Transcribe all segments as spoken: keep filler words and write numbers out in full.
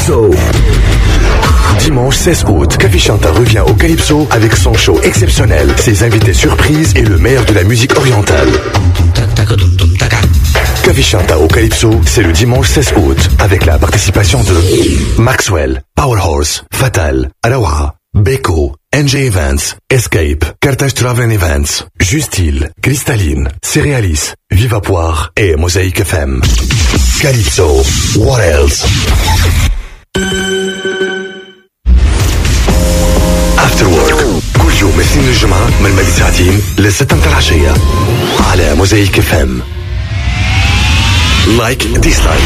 Calypso. Dimanche seize août, Café Chanta revient au Calypso avec son show exceptionnel, ses invités surprises et le meilleur de la musique orientale. Café Chanta au Calypso, c'est le dimanche seize août, avec la participation de Maxwell, Powerhorse, Fatal, Arawa, Beko, N J Events, Escape, Carthage Travel Events, Justil, Cristalline, Céréalis, Viva Poire et Mosaïque F M. Calypso, what else? After Work كل يوم اثنين الجمعة من مدة ساعتين للستة متاع العشية على موزايك اف ام. لايك ديسلايك.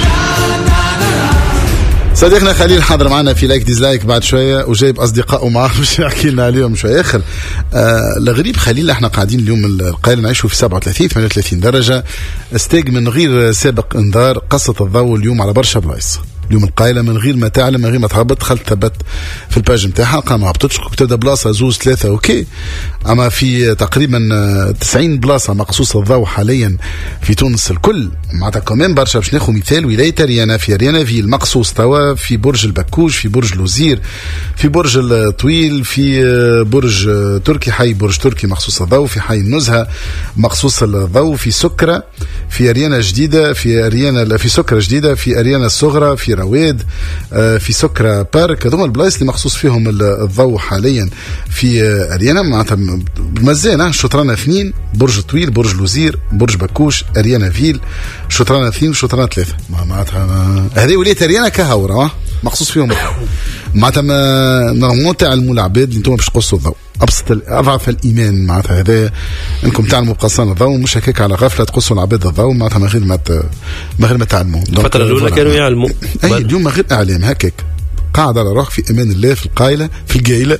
صديقنا خليل حاضر معنا في لايك ديزلايك بعد شوية وجايب أصدقائه معه باش يحكي لنا عليهم شوية آخر. آه الغريب خليل احنا قاعدين اليوم القاهرة نعيشوا في سبعة وثلاثين ثمانية وثلاثين درجة استيق من غير سابق انذار. قصة الضوء اليوم على برشا بلايص اليوم القايلة من غير ما تعلم من غير ما تهبط دخلت ثبت في الباج نتاعها قام ما هبطتش تبدا بلاصة زوز ثلاثة اوكي. اما في تقريبا تسعين بلاصة مقصوص الضوء حاليا في تونس الكل معناتها كمان برشا. باش ناخذ مثال ولاية ريانا في ريانا في المقصوص توا في برج البكوش في برج لوزير في برج الطويل في برج تركي حي برج تركي مقصوص الضوء في حي النزهة مقصوص الضوء في سكرة في ريانا جديدة في ريانا في سكرة جديدة في ريانا الصغرى في رواد في سكرة بارك. هذوما البلايص اللي مخصوص فيهم الضوء حاليا في أريانا معناتها مزيانة. شطرانة اثنين برج طويل برج لوزير برج بكوش أريانا فيل شطرانة اثنين وشطرانة ثلاثة معناتها هذه ولية أريانا كهورة مخصوص فيهم معناتها نورمالمون تعلموا العباد اللي انتم باش تقصوا الضوء أبسط أضعف الإيمان معناتها هذا إنكم تعلموا بقصان الضوء مش هكاك على غفلة تقصوا العباد الضوء معناتها من غير ما ما غير ما تعلموا. الفترة الأولى كانوا يعلموا أي اليوم من غير إعلام هكاك قاعد على روح في أمان الله في القايلة في القايلة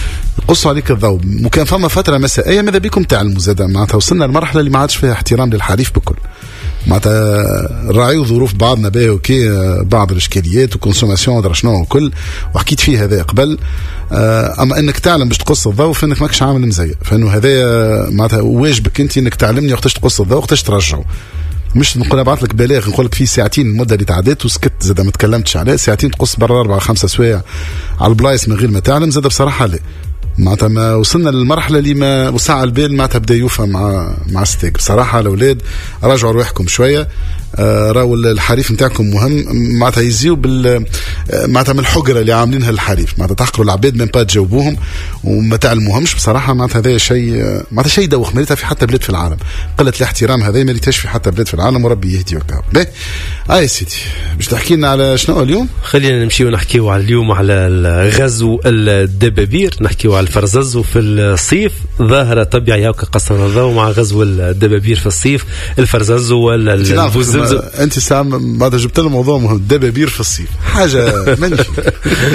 قصوا عليك الضوء. وكان فما فترة مسائية ماذا بكم تعلموا زادا معناتها وصلنا لمرحلة اللي ما عادش فيها احترام للحريف بكل معناتها راعيوا ظروف بعضنا باهي اوكي بعض الاشكاليات وكونسوماسيون ودرا شنو وكل وحكيت فيه هذا قبل. اما انك تعلم باش تقص الضوء فانك ماكش عامل مزيان فانه هذا معناتها واجبك انت انك تعلمني وقتاش تقص الضوء وقتاش ترجعه. مش نقول ابعث لك بلاغ نقول لك في ساعتين المده اللي تعدات وسكت زاد ما تكلمتش عليه ساعتين تقص برا أربعة خمسة سوايع على البلايص من غير ما تعلم زاد بصراحه لا معناتها ما وصلنا للمرحله اللي ما وسع البال معناتها بدا يوفى مع مع ستيك. بصراحه الاولاد راجعوا رواحكم شويه. آه راهو الحريف نتاعكم مهم معناتها يزيو بال معناتها من الحجره اللي عاملينها الحريف معناتها تحقروا العباد من با تجاوبوهم وما تعلموهمش. بصراحه معناتها هذا شيء معناتها شيء دوخ مالتها في حتى بلاد في العالم قله الاحترام هذا ما ليتاش في حتى بلاد في العالم وربي يهدي وكاع. باهي اي سيدي باش تحكي لنا على شنو اليوم. خلينا نمشيو نحكيو على اليوم على الغزو الدبابير نحكيو على الفرززو في الصيف ظاهره طبيعيه هكا قصنا الضوء مع غزو الدبابير في الصيف الفرززو ولا البوزمزم. انت سام بعد جبت لنا موضوع مهم الدبابير في الصيف حاجه مانيفيك.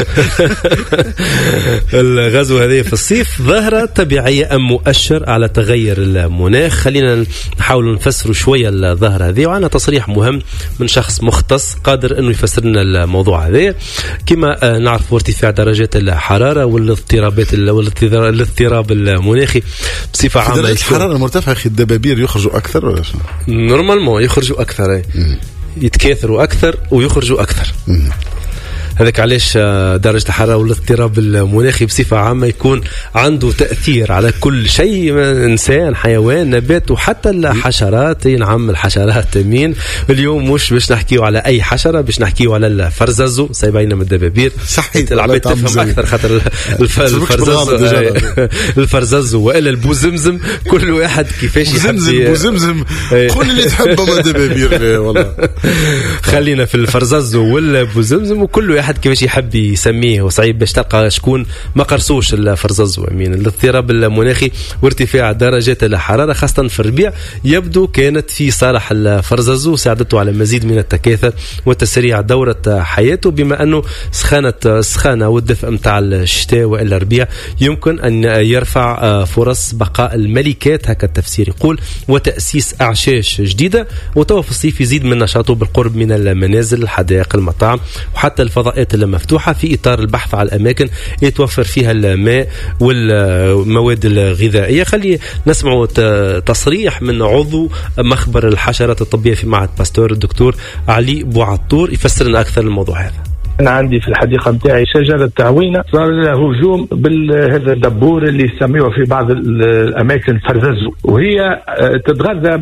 الغزو هذه في الصيف ظاهره طبيعيه ام مؤشر على تغير المناخ. خلينا نحاول نفسروا شويه الظاهره هذه وعندنا تصريح مهم من شخص مختص قادر انه يفسر لنا الموضوع هذا. كما نعرف ارتفاع درجات الحراره والاضطرابات والاضطراب المناخي بصفه عامه. درجه الحراره المرتفعه اخي الدبابير يخرجوا اكثر ولا شنو؟ نورمالمون يخرجوا اكثر يتكاثروا أكثر ويخرجوا أكثر. هذاك علاش درجة الحرارة والاضطراب المناخي بصفة عامة يكون عنده تأثير على كل شيء إنسان حيوان نبات وحتى الحشرات. نعم الحشرات مين اليوم مش باش نحكيو على أي حشرة باش نحكيو على الفرززو سايبين من الدبابير صحيح العباد تفهم أكثر خاطر الفرززو الفرززو وإلا البوزمزم كل واحد كيفاش يحب بوزمزم كل اللي تحبه ما دبابير والله. خلينا في الفرززو والبوزمزم وكل واحد حد كيفاش يحب يسميه وصعيب باش تلقى شكون ما قرصوش الفرزز وامين. الاضطراب المناخي وارتفاع درجات الحراره خاصه في الربيع يبدو كانت في صالح الفرزز وساعدته على مزيد من التكاثر وتسريع دوره حياته بما انه سخانه السخانه والدفء نتاع الشتاء والا الربيع يمكن ان يرفع فرص بقاء الملكات هكا التفسير يقول وتاسيس اعشاش جديده. وتوا في الصيف يزيد من نشاطه بالقرب من المنازل الحدائق المطاعم وحتى الفضاء المفتوحة في إطار البحث على الأماكن يتوفر فيها الماء والمواد الغذائية. خلي نسمع تصريح من عضو مخبر الحشرات الطبية في معهد باستور الدكتور علي بوعطور يفسر لنا أكثر الموضوع هذا. انا عندي في الحديقه نتاعي شجره تعوينه صار لها هجوم بهذا الدبور اللي يسميوه في بعض الاماكن فرززو، وهي تتغذى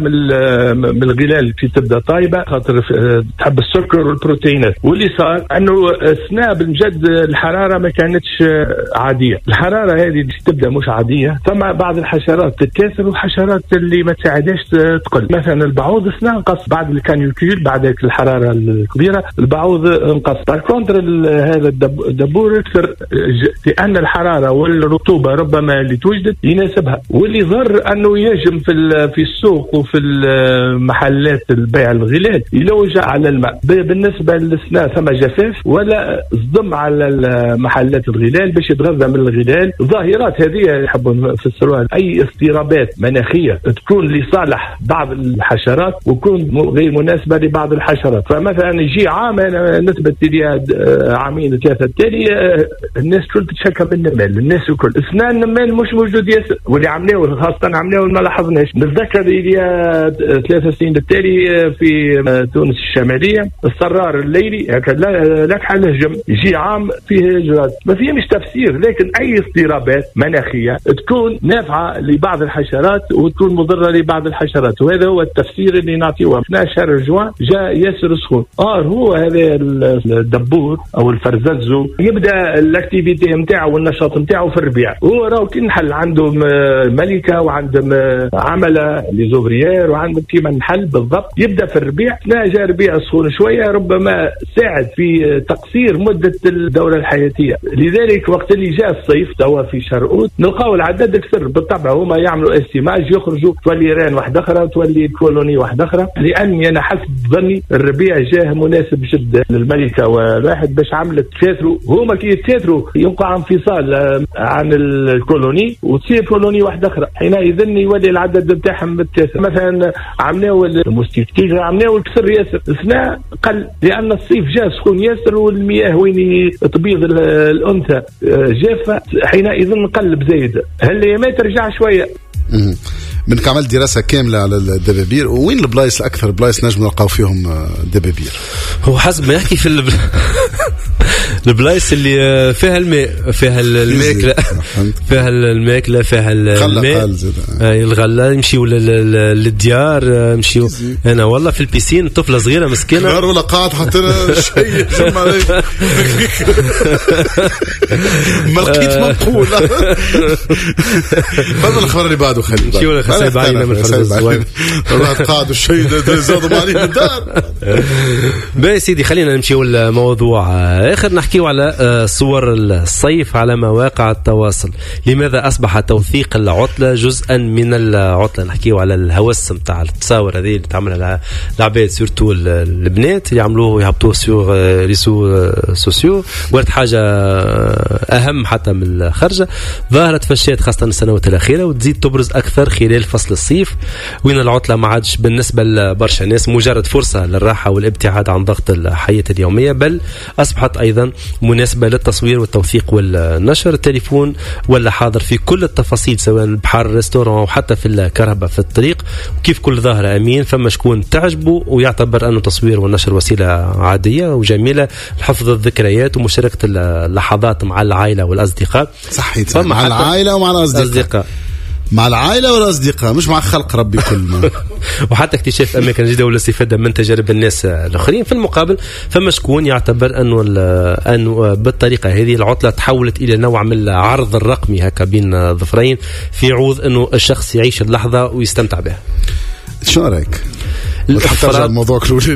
من الغلال في تبدا طايبه خاطر تحب السكر والبروتينات. واللي صار انه السنه بالمجد الحراره ما كانتش عاديه، الحراره هذه تبدا مش عاديه، ثم بعض الحشرات تتكاثر وحشرات اللي ما تساعدهاش تقل. مثلا البعوض السنه انقص بعد الكانيوكيل، بعد الحراره الكبيره البعوض انقص. بالكونتر هذا الدبور اكثر لان الحراره والرطوبه ربما اللي توجدت يناسبها، واللي ضر انه يهجم في في السوق وفي المحلات البيع الغلال يلوج على الماء. بالنسبه للسنه ثم جفاف ولا صدم على محلات الغلال باش يتغذى من الغلال. ظاهرات هذه يحبوا نفسروها اي اضطرابات مناخيه تكون لصالح بعض الحشرات وتكون غير مناسبه لبعض الحشرات. فمثلا يجي عام نسبه لي عامين ثلاثه التالي الناس كل تشكى من النمل، الناس الكل اسنان النمل مش موجود ياسر، واللي عملوه خاصه عملوه ما لاحظناش. نتذكر لي ثلاث سنين التالي في تونس الشماليه الصرار الليلي لك حال هجم، يجي عام فيه هجرات ما فيه مش تفسير، لكن اي اضطرابات مناخيه تكون نافعه لبعض الحشرات وتكون مضره لبعض الحشرات، وهذا هو التفسير اللي نعطيه. في شهر جوان جاء ياسر سخون، اه هو هذا الدبور او الفرززو يبدا الاكتيفيتي نتاعو والنشاط نتاعو في الربيع، هو راهو كي نحل عنده ملكه وعنده عمله ليزوفريير وعنده كيما نحل بالضبط، يبدا في الربيع. جاء ربيع سخون شويه ربما ساعد في تقصير مده الدوره الحياتيه، لذلك وقت اللي جاء الصيف توا في شهر اوت نلقاو العدد كثر. بالطبع هما يعملوا استيماج يخرجوا تولي ران واحده اخرى تولي كولوني واحده اخرى، لاني انا حسب ظني الربيع جاه مناسب جدا للملكه والواحد باش عملت تكاثروا. هما كي يتكاثروا يوقع انفصال عن الكولوني وتصير كولوني واحده اخرى، حينئذ يولي العدد نتاعهم متكاثر. مثلا عملوا الموستيكتيج عملوا الكسر ياسر، السنه قل لان الصيف جاء سخون ياسر والمياه وين تبيض الانثى جافه، حينئذ نقلب زايد. هل ما ترجع شويه منك عملت دراسه كامله على الدبابير، وين البلايص الاكثر بلايص نجم نلقاو فيهم دبابير؟ هو حسب ما يحكي في الب... البلايص اللي فيها الماء، فيها الماكله، فيها الماكله، فيها الماء، الغله يمشيوا للديار، يمشيوا. انا والله في البيسين طفله صغيره مسكينه نهار ولا قاعد حاطين شيء ما لقيت منقول. هذا الخبر اللي بعده خلي نمشيوا للخسائب علينا من الفرز والله قاعد الشيء زادوا عليه الدار. باهي سيدي خلينا نمشيوا لموضوع اخر، نحكيوا على صور الصيف على مواقع التواصل. لماذا اصبح توثيق العطله جزءا من العطله؟ نحكيوا على الهوس نتاع التصاور هذه اللي تعملها العباد سورتو البنات يعملوه يهبطوه سور ريسو سوسيو، ولات حاجه اهم حتى من الخرجه. ظهرت فشات خاصه السنوات الاخيره وتزيد تبرز اكثر خلال فصل الصيف، وين العطله ما عادش بالنسبه لبرشا ناس مجرد فرصه للراحه والابتعاد عن ضغط الحياه اليوميه، بل اصبحت ايضا مناسبه للتصوير والتوثيق والنشر. التليفون ولا حاضر في كل التفاصيل سواء البحر الريستوران او حتى في الكهرباء في الطريق، وكيف كل ظاهره امين فما شكون تعجبه ويعتبر انه تصوير والنشر وسيله عاديه وجميله لحفظ الذكريات ومشاركه اللحظات مع العائله والاصدقاء. صحيح، مع العائله ومع الاصدقاء، مع العائلة والأصدقاء مش مع خلق ربي كل ما. وحتى اكتشاف أماكن جديدة والاستفادة من تجارب الناس الآخرين. في المقابل فما شكون يعتبر أنه أنه بالطريقة هذه العطلة تحولت إلى نوع من العرض الرقمي هكا بين ظفرين في عوض أنه الشخص يعيش اللحظة ويستمتع بها. شو رأيك؟ الافراط الموضوع كلولي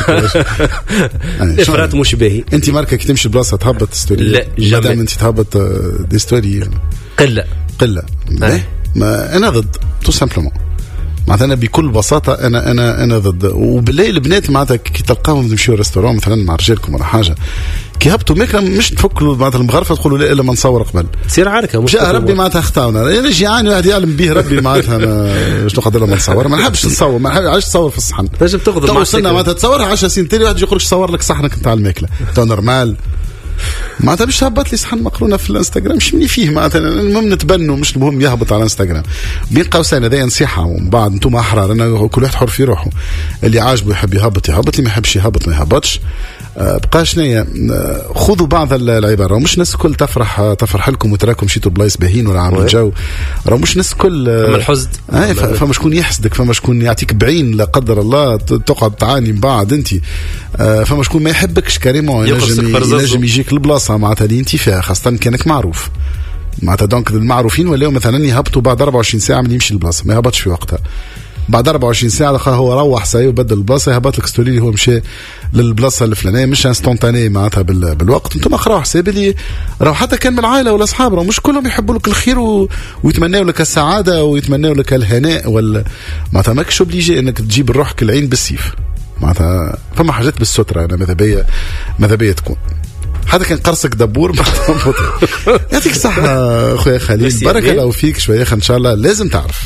الافراط مش باهي. انت ماركك تمشي بلاصه تهبط ستوري؟ لا جامي. انت تهبط دي ستوري قله قله آه. ما انا ضد تو سامبلومون معناتها انا بكل بساطه انا انا انا ضد. وبالليل البنات معناتها كي تلقاهم يمشيوا ريستوران مثلا مع رجالكم ولا حاجه كي هبطوا ماكله مش تفكوا معناتها المغرفه تقولوا لا الا ما نصور قبل تصير عركه مش ربي معناتها اختاونا انا جيعان واحد يعلم به ربي معناتها باش نقدر ما نصور ما نحبش نصور ما نحبش تصور في الصحن لازم تاخذ وصلنا معناتها تصورها عشر سنين تالي واحد يخرج يصور لك صحنك نتاع الماكله تو نورمال معناتها باش هبط لي صحن مقرونه في الانستغرام مش مني فيه معناتها المهم نتبنوا مش المهم يهبط على الانستغرام بين قوسين. هذا نصيحه ومن بعد انتم احرار انا كل واحد حر في روحه اللي عاجبه يحب يهبط يهبط اللي ما يحبش يهبط ما يهبطش. بقى شنية خذوا بعض العبارة. مش ناس كل تفرح تفرح لكم وتراكم شيتوا بلايص باهين ولا عامل جو. راه مش ناس كل فما الحزن. آه فما شكون يحسدك، فما شكون يعطيك بعين لا قدر الله تقعد تعاني من بعد انت. آه فما شكون ما يحبكش كريمون، ينجم ينجم يجيك البلاصة معناتها اللي انت فيها، خاصة كانك معروف معناتها. دونك المعروفين ولاو مثلا يهبطوا بعد أربعة وعشرين ساعة من يمشي البلاصة، ما يهبطش في وقتها. بعد أربعة وعشرين ساعة لقى هو روح ساي وبدل البلاصة، يهبط لك ستوري هو مشى للبلاصة الفلانية، مش انستونتاني معناتها بالوقت. انتم اقراوا حساب اللي راهو حتى كان من العائلة ولا أصحاب راهو مش كلهم يحبوا لك الخير و... ويتمنوا لك السعادة ويتمنوا لك الهناء ولا معناتها ماكش اوبليجي انك تجيب روحك العين بالسيف معناتها. فما حاجات بالسترة أنا ماذا بيا ماذا بيا تكون هذا كان قرصك دبور. يعطيك الصحة خويا خليل، بارك الله فيك. شوية ان شاء الله لازم تعرف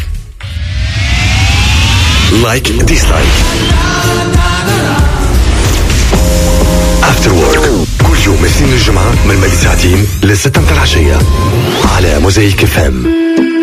لايك ديسلايك افتر وورك كل يوم اثنين الجمعة من الماضي ساعتين لستة متاع العشية على موزايك اف ام.